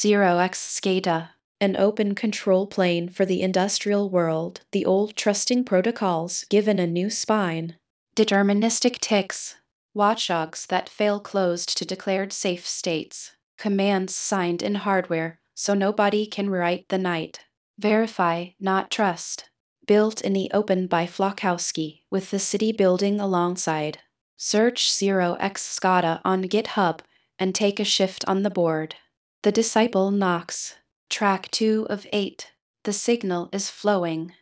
0x SCADA, an open control plane for the industrial world, the old trusting protocols given a new spine. Deterministic ticks, watchdogs that fail closed to declared safe states, commands signed in hardware so nobody can rewrite the night. Verify, not trust. Built in the open by Flokowski, with the city building alongside. Search 0x SCADA on GitHub and take a shift on the board. The disciple knocks. Track 2 of 8. The signal is flowing.